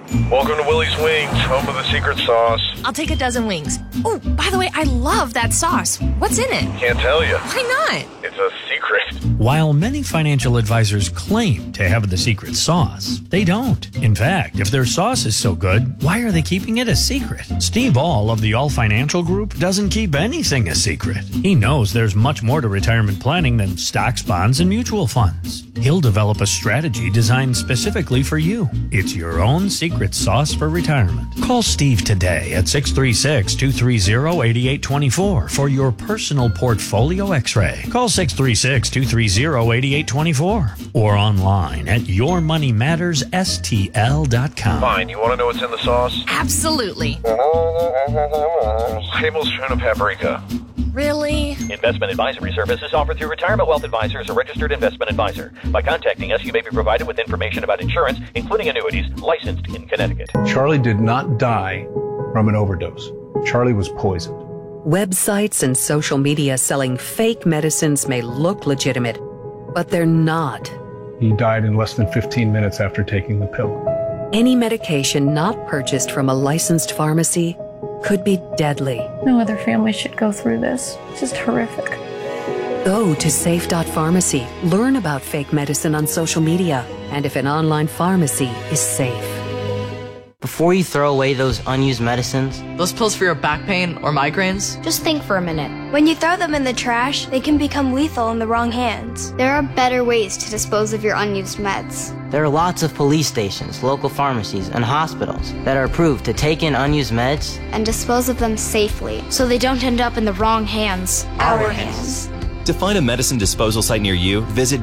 Welcome to Willie's Wings, home of the secret sauce. I'll take a dozen wings. Oh, by the way, I love that sauce. What's in it? Can't tell you. Why not? It's a secret. While many financial advisors claim to have the secret sauce, they don't. In fact, if their sauce is so good, why are they keeping it a secret? Steve All of the All Financial Group doesn't keep anything a secret. He knows there's much more to retirement planning than stocks, bonds, and mutual funds. He'll develop a strategy designed specifically for you. It's your own secret sauce for retirement. Call Steve today at 636-230-8824 for your personal portfolio x-ray. Call 636-230-8824 or online at yourmoneymattersstl.com. Fine, you want to know what's in the sauce? Absolutely. Tablespoon of paprika. Really? Investment advisory services offered through Retirement Wealth Advisors, a registered investment advisor. By contacting us, you may be provided with information about insurance, including annuities, licensed in Connecticut. Charlie did not die from an overdose. Charlie was poisoned. Websites and social media selling fake medicines may look legitimate, but they're not. He died in less than 15 minutes after taking the pill. Any medication not purchased from a licensed pharmacy could be deadly. No other family should go through this. It's just horrific. Go to safe.pharmacy. Learn about fake medicine on social media and if an online pharmacy is safe. Before you throw away those unused medicines, those pills for your back pain or migraines, just think for a minute. When you throw them in the trash, they can become lethal in the wrong hands. There are better ways to dispose of your unused meds. There are lots of police stations, local pharmacies, and hospitals that are approved to take in unused meds and dispose of them safely so they don't end up in the wrong hands. Our hands. To find a medicine disposal site near you, visit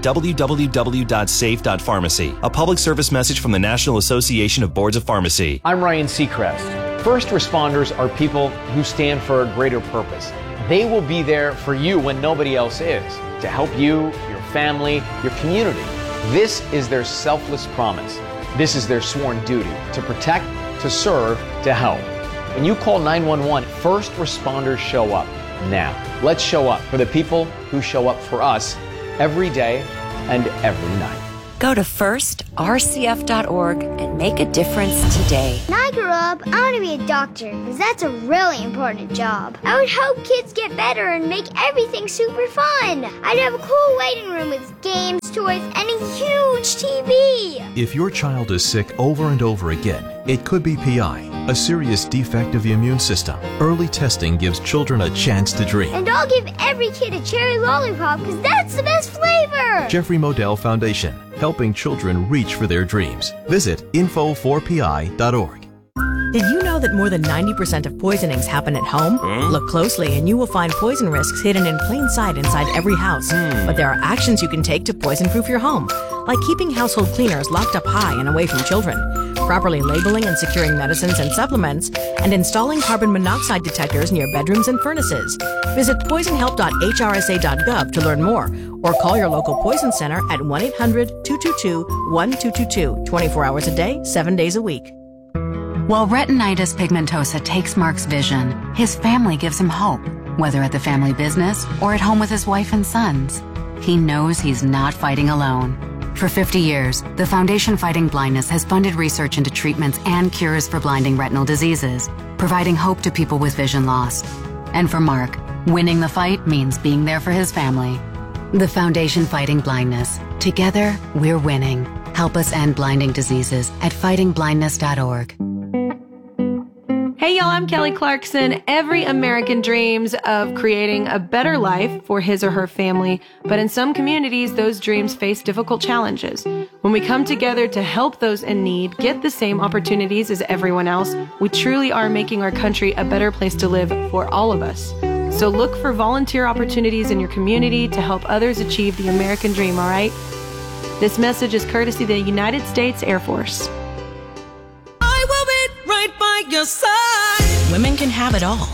www.safe.pharmacy, a public service message from the National Association of Boards of Pharmacy. I'm Ryan Seacrest. First responders are people who stand for a greater purpose. They will be there for you when nobody else is, to help you, your family, your community. This is their selfless promise. This is their sworn duty, to protect, to serve, to help. When you call 911, first responders show up. Now, let's show up for the people who show up for us every day and every night. Go to firstrcf.org and make a difference today. When I grew up, I want to be a doctor because that's a really important job. I would help kids get better and make everything super fun. I'd have a cool waiting room with games, toys, and a huge TV. If your child is sick over and over again, it could be PI, a serious defect of the immune system. Early testing gives children a chance to dream. And I'll give every kid a cherry lollipop because that's the best flavor. Jeffrey Modell Foundation, helping children reach for their dreams. Visit info4pi.org. Did you know that more than 90% of poisonings happen at home? Look closely and you will find poison risks hidden in plain sight inside every house. But there are actions you can take to poison-proof your home, like keeping household cleaners locked up high and away from children, properly labeling and securing medicines and supplements, and installing carbon monoxide detectors near bedrooms and furnaces. Visit poisonhelp.hrsa.gov to learn more, or call your local poison center at 1-800-222-1222, 24 hours a day, 7 days a week. While retinitis pigmentosa takes Mark's vision, his family gives him hope, whether at the family business or at home with his wife and sons. He knows he's not fighting alone. For 50 years, the Foundation Fighting Blindness has funded research into treatments and cures for blinding retinal diseases, providing hope to people with vision loss. And for Mark, winning the fight means being there for his family. The Foundation Fighting Blindness. Together, we're winning. Help us end blinding diseases at fightingblindness.org. Hey y'all, I'm Kelly Clarkson. Every American dreams of creating a better life for his or her family, but in some communities, those dreams face difficult challenges. When we come together to help those in need get the same opportunities as everyone else, we truly are making our country a better place to live for all of us. So look for volunteer opportunities in your community to help others achieve the American dream, all right? This message is courtesy of the United States Air Force. I will be right by your side. Women can have it all,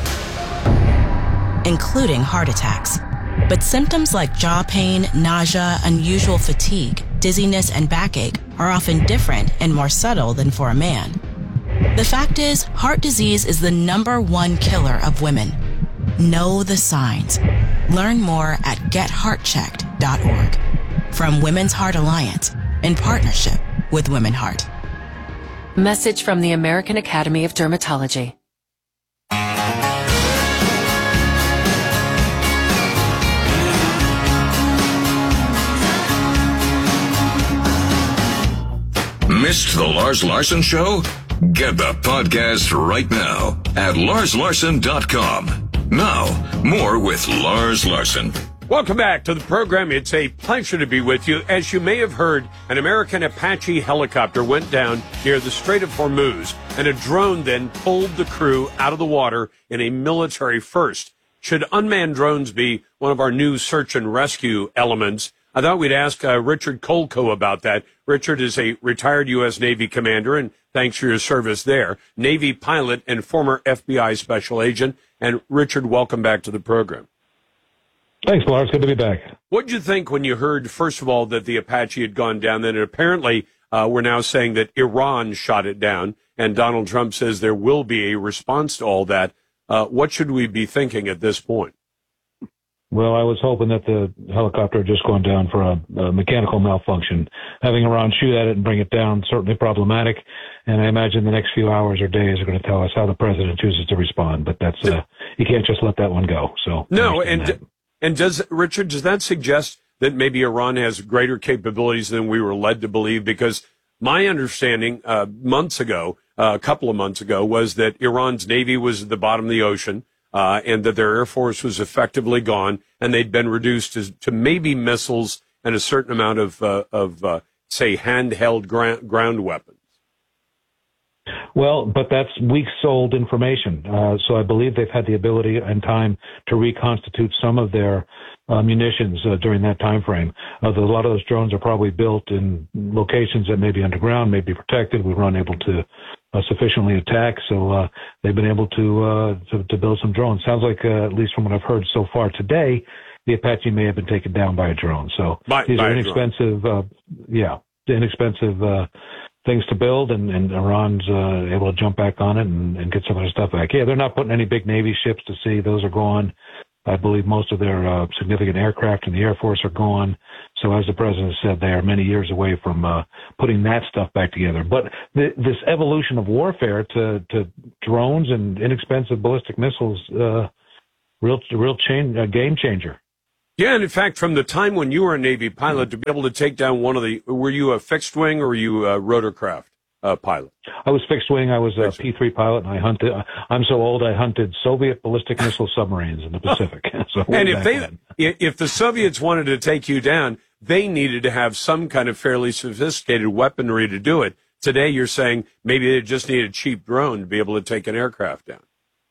including heart attacks. But symptoms like jaw pain, nausea, unusual fatigue, dizziness, and backache are often different and more subtle than for a man. The fact is, heart disease is the #1 killer of women. Know the signs. Learn more at getheartchecked.org. From Women's Heart Alliance, in partnership with Women Heart. Message from the American Academy of Dermatology. Missed the Lars Larson Show? Get the podcast right now at larslarson.com. Now, more with Lars Larson. Welcome back to the program. It's a pleasure to be with you. As you may have heard, an American Apache helicopter went down near the Strait of Hormuz, and a drone then pulled the crew out of the water in a military first. Should unmanned drones be one of our new search and rescue elements? I thought we'd ask Richard Kolko about that. Richard is a retired U.S. Navy commander, and thanks for your service there, Navy pilot and former FBI special agent. And Richard, welcome back to the program. Thanks, Lars. Good to be back. What did you think when you heard, first of all, that the Apache had gone down? Then apparently we're now saying that Iran shot it down, and Donald Trump says there will be a response to all that. What should we be thinking at this point? Well, I was hoping that the helicopter had just gone down for a mechanical malfunction. Having Iran shoot at it and bring it down, certainly problematic. And I imagine the next few hours or days are going to tell us how the president chooses to respond. But that's you can't just let that one go. So no, and does Richard, does that suggest that maybe Iran has greater capabilities than we were led to believe? Because my understanding months ago, a couple of months ago, was that Iran's Navy was at the bottom of the ocean. And that their Air Force was effectively gone, and they'd been reduced to maybe missiles and a certain amount of say, handheld ground weapons. Well, but that's weeks-old information. So I believe they've had the ability and time to reconstitute some of their munitions during that time frame. A lot of those drones are probably built in locations that may be underground, may be protected. We were unable to sufficiently attack, so they've been able to build some drones. Sounds like, at least from what I've heard so far today, the Apache may have been taken down by a drone. So these are inexpensive, inexpensive things to build, and Iran's able to jump back on it and get some of their stuff back. Yeah, they're not putting any big Navy ships to sea. Those are gone. I believe most of their significant aircraft in the Air Force are gone. So as the president said, they are many years away from putting that stuff back together. But this evolution of warfare to drones and inexpensive ballistic missiles, game changer. Yeah, and in fact, from the time when you were a Navy pilot to be able to take down were you a fixed wing or were you a rotorcraft pilot? I was fixed wing. I was a P-3 pilot, and I hunted. I'm so old, I hunted Soviet ballistic missile submarines in the Pacific. So and if the Soviets wanted to take you down, they needed to have some kind of fairly sophisticated weaponry to do it. Today, you're saying maybe they just need a cheap drone to be able to take an aircraft down.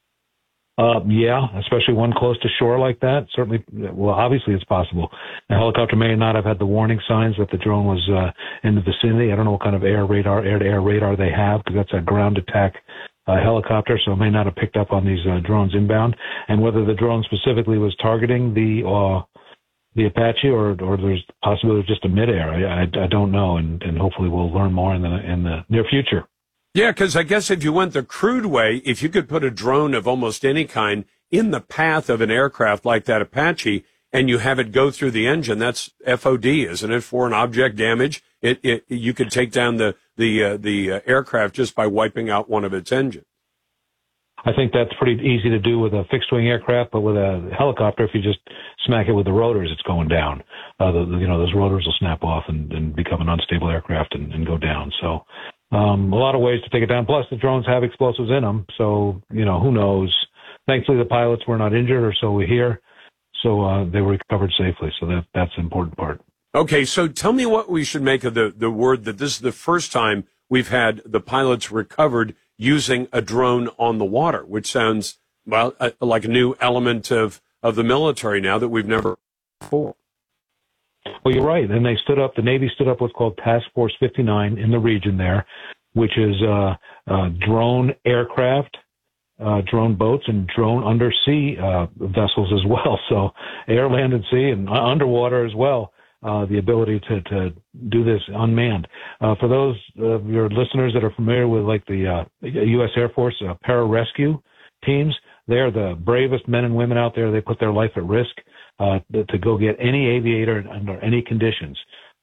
Yeah, especially one close to shore like that. Certainly, well, obviously it's possible. The helicopter may not have had the warning signs that the drone was in the vicinity. I don't know what kind of air-to-air radar they have, because that's a ground attack helicopter, so it may not have picked up on these drones inbound. And whether the drone specifically was targeting the Apache or there's possibly just a midair, I don't know, and hopefully we'll learn more in the near future. Yeah, because I guess if you went the crude way, if you could put a drone of almost any kind in the path of an aircraft like that Apache and you have it go through the engine, that's FOD, isn't it? Foreign object damage. You could take down the aircraft just by wiping out one of its engines. I think that's pretty easy to do with a fixed-wing aircraft, but with a helicopter, if you just smack it with the rotors, it's going down. Those rotors will snap off and become an unstable aircraft and go down. So a lot of ways to take it down. Plus, the drones have explosives in them, so, who knows. Thankfully, the pilots were not injured, or so we hear. So they were recovered safely, so that's the important part. Okay, so tell me what we should make of the word that this is the first time we've had the pilots recovered using a drone on the water, which sounds, well, like a new element of the military now that we've never before. Well, you're right. And the Navy stood up what's called Task Force 59 in the region there, which is drone aircraft, drone boats, and drone undersea vessels as well. So air, land, and sea, and underwater as well. The ability to do this unmanned. For those of your listeners that are familiar with like the U.S. Air Force pararescue teams, they're the bravest men and women out there. They put their life at risk to go get any aviator under any conditions.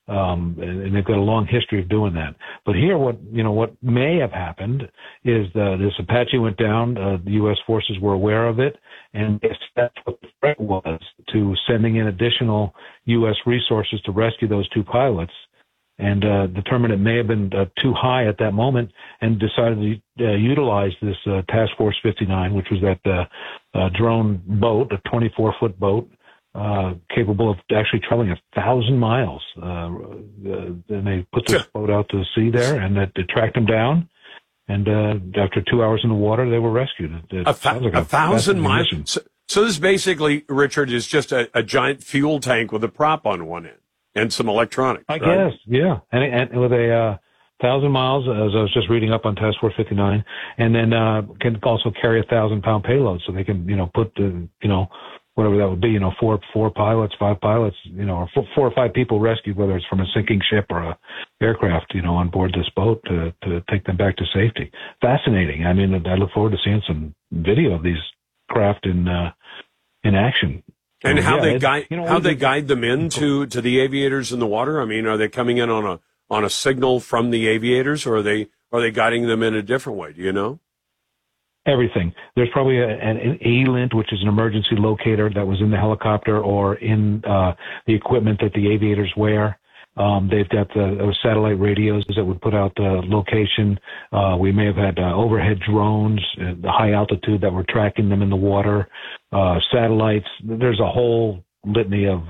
And they've got a long history of doing that. But here, what may have happened is this Apache went down. The U.S. forces were aware of it, and that's what the threat was, to sending in additional U.S. resources to rescue those two pilots, and determined it may have been too high at that moment, and decided to utilize this Task Force 59, which was that drone boat, a 24-foot boat, capable of actually traveling 1,000 miles. Then they put this boat out to sea there, and it tracked them down. And after 2 hours in the water, they were rescued. A 1,000 miles. So this basically, Richard, is just a giant fuel tank with a prop on one end and some electronics. I guess, yeah. And with a 1,000 miles, as I was just reading up on Task Force 59, and then can also carry 1,000-pound payload, so they can, put whatever that would be, four pilots, 5 pilots, or 4 or 5 people rescued, whether it's from a sinking ship or a aircraft, on board this boat to take them back to safety. Fascinating. I mean, I look forward to seeing some video of these craft in action. And how they guide them into to the aviators in the water? I mean, are they coming in on a signal from the aviators, or are they guiding them in a different way? Do you know? Everything. There's probably an ALINT, which is an emergency locator that was in the helicopter or in the equipment that the aviators wear. They've got those satellite radios that would put out the location. We may have had overhead drones, the high altitude that were tracking them in the water, satellites. There's a whole litany of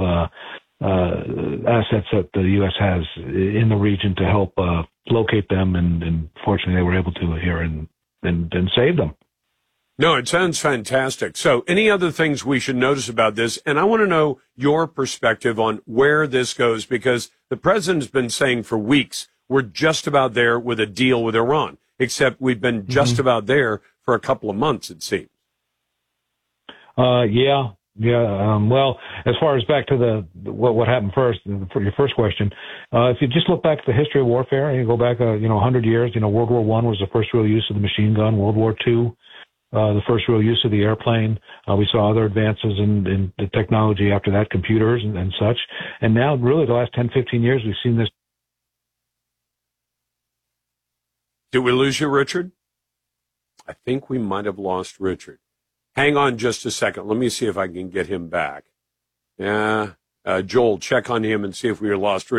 assets that the U.S. has in the region to help locate them, and fortunately they were able to here and save them. No, it sounds fantastic. So any other things we should notice about this? And I want to know your perspective on where this goes, because the president's been saying for weeks, we're just about there with a deal with Iran, except we've been just about there for a couple of months, it seems. Yeah. Well, as far as back to what happened first, for your first question, if you just look back at the history of warfare and you go back, 100 years, World War I was the first real use of the machine gun. World War II, the first real use of the airplane. We saw other advances in the technology after that, computers and such. And now, really, the last 10, 15 years, we've seen this. Did we lose you, Richard? I think we might have lost Richard. Hang on just a second. Let me see if I can get him back. Yeah. Joel, check on him and see if we lost Richard.